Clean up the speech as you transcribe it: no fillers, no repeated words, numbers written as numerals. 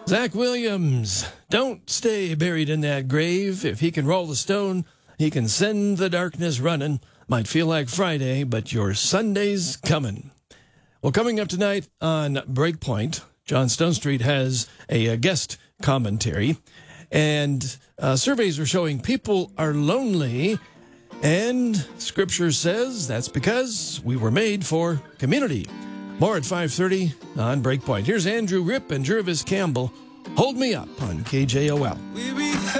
Zach Williams, don't stay buried in that grave. If he can roll the stone, he can send the darkness running. Might feel like Friday, but your Sunday's coming. Well, coming up tonight on Breakpoint, John Stonestreet has a guest commentary, and surveys are showing people are lonely, and Scripture says that's because we were made for community. More at 5:30 on Breakpoint. Here's Andrew Ripp and Jervis Campbell. Hold Me Up on KJOL.